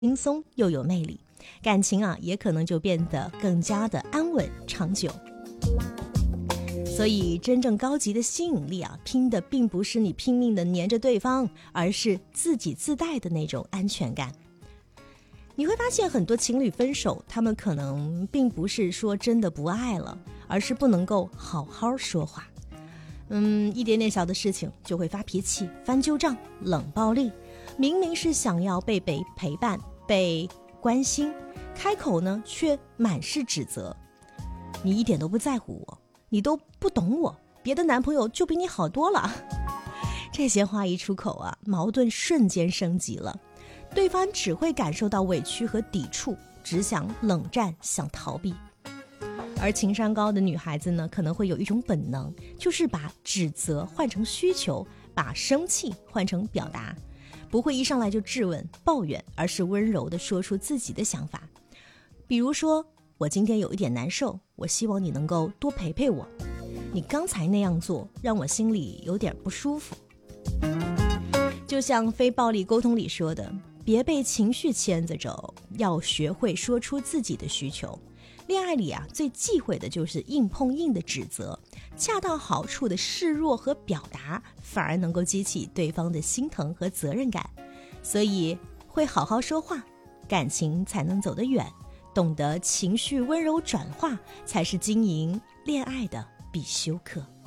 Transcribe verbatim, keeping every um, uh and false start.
轻松又有魅力，感情啊也可能就变得更加的安稳长久。所以真正高级的吸引力啊，拼的并不是你拼命的黏着对方，而是自己自带的那种安全感。你会发现很多情侣分手，他们可能并不是说真的不爱了，而是不能够好好说话。嗯，一点点小的事情就会发脾气、翻旧账、冷暴力。明明是想要被被陪伴、被关心，开口呢却满是指责。你一点都不在乎我，你都不懂我，别的男朋友就比你好多了。这些话一出口啊，矛盾瞬间升级了，对方只会感受到委屈和抵触，只想冷战，想逃避。而情商高的女孩子呢，可能会有一种本能，就是把指责换成需求，把生气换成表达，不会一上来就质问抱怨，而是温柔地说出自己的想法。比如说，我今天有一点难受，我希望你能够多陪陪我，你刚才那样做让我心里有点不舒服。就像非暴力沟通里说的，别被情绪牵着走，要学会说出自己的需求。恋爱里啊，最忌讳的就是硬碰硬的指责，恰到好处的示弱和表达，反而能够激起对方的心疼和责任感。所以会好好说话，感情才能走得远，懂得情绪温柔转化，才是经营恋爱的必修课。